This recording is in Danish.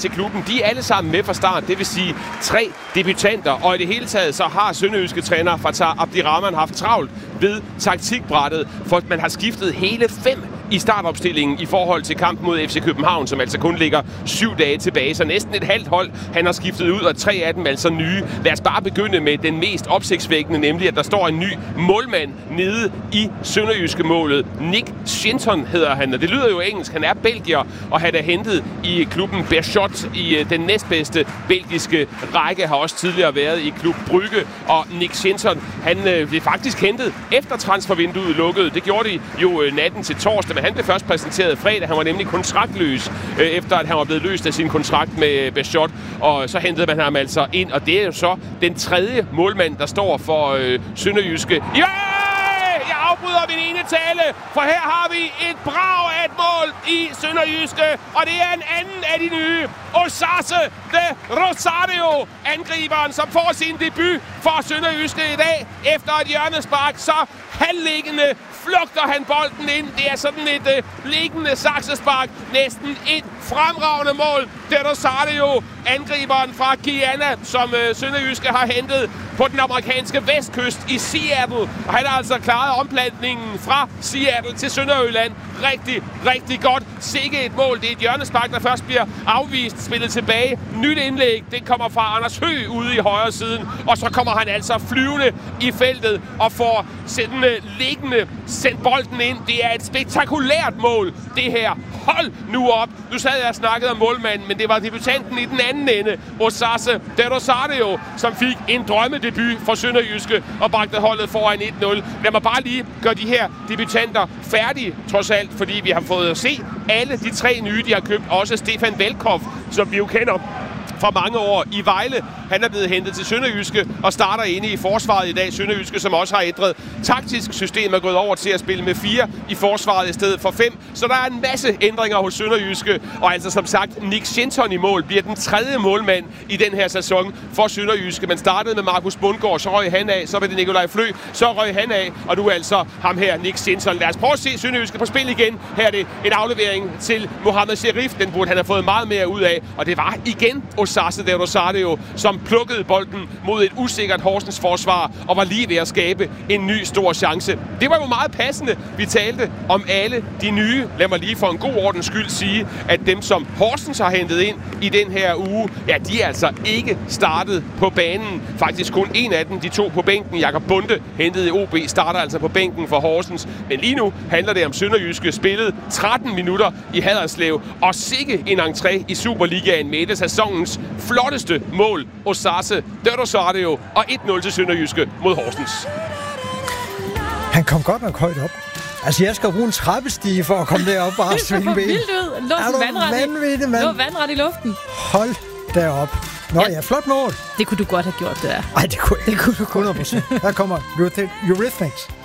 til klubben. De er alle sammen med fra start, det vil sige 3 debutanter. Og i det hele taget så har sønderjyske træner Fatah Abdirahman haft travlt ved taktikbrættet, for man har skiftet hele 5 i startopstillingen i forhold til kampen mod FC København, som altså kun ligger 7 dage tilbage. Så næsten et halvt hold, han har skiftet ud, og 3 af dem altså nye. Lad os bare begynde med den mest opsigtsvækkende, nemlig at der står en ny målmand nede i sønderjyske målet. Nick Shinton hedder han, og det lyder jo engelsk. Han er belgier, og han er hentet i klubben Berchot i den næstbedste belgiske række, har også tidligere været i klub Brygge. Og Nick Shinton, han blev faktisk hentet efter transfervinduet lukkede. Det gjorde de jo natten til torsdag, men han blev først præsenteret fredag. Han var nemlig kontraktløs, efter at han var blevet løst af sin kontrakt med Berchot. Og så hentede man ham altså ind, og det er jo så den 3. målmand, der står for sønderjyske. Ja! Jeg afbryder min ene tale, for her har vi et brag af et mål i sønderjyske, og det er en anden af de nye. Osase de Rosario, angriberen, som får sin debut for sønderjyske i dag. Efter et hjørnespark, så halvliggende flugter han bolden ind. Det er sådan et liggende saksespark. Næsten et fremragende mål. Det er Rosario, angriberen fra Guyana, som sønderjyske har hentet på den amerikanske vestkyst i Seattle. Og han har altså klaret omplantningen fra Seattle til Sønderjylland rigtig, rigtig godt. Sikke et mål. Det er et hjørnespark, der først bliver afvist, spillet tilbage. Nyt indlæg, det kommer fra Anders Høgh ude i højre siden. Og så kommer han altså flyvende i feltet og får sådan liggende sendt bolden ind. Det er et spektakulært mål, det her. Hold nu op. Nu sad jeg og snakkede om målmanden, men det var debutanten i den anden ende, Osase de Rosario, som fik en drømmedebut for sønderjyske og bragte holdet foran 1-0. Lad mig bare lige gøre de her debutanter færdige, trods alt, fordi vi har fået at se alle de 3 nye, de har købt. Også Stefan Velkov, som vi jo kender fra mange år i Vejle. Han er blevet hentet til Sønderjyske og starter inde i forsvaret i dag. Sønderjyske, som også har ændret taktisk system, er gået over til at spille med 4 i forsvaret i stedet for 5. Så der er en masse ændringer hos Sønderjyske. Og altså som sagt, Nick Shinton i mål bliver den 3. målmand i den her sæson for Sønderjyske. Man startede med Markus Bundgaard, så røg han af, så var det Nikolaj Flø, så røg han af, og nu er altså ham her, Nick Shinton. Lad os prøve at se Sønderjyske på spil igen. Her er det en aflevering til Mohamed Sherif. Den burde han have fået meget mere ud af, og det var igen Osase de Rosario, som plukkede bolden mod et usikkert Horsens forsvar og var lige ved at skabe en ny stor chance. Det var jo meget passende. Vi talte om alle de nye. Lad mig lige for en god ordens skyld sige, at dem, som Horsens har hentet ind i den her uge, ja, de er altså ikke startet på banen. Faktisk kun en af dem, de 2 på bænken. Jakob Bunde, hentet i OB, starter altså på bænken for Horsens. Men lige nu handler det om Sønderjyske, spillet 13 minutter i Haderslev, og sikke en entré i Superligaen med et af sæsonens flotteste mål, Osase de Rosario, og 1-0 til Sønderjyske mod Horsens. Han kom godt nok højt op. Altså, jeg skal bruge en trappestige for at komme derop og svinge ben. Det vildt ud. Lå vandret i luften. Hold derop. Nå ja, flot mål. Det kunne du godt have gjort, det der. Nej, det kunne du 100%. Her kommer Eurythmics.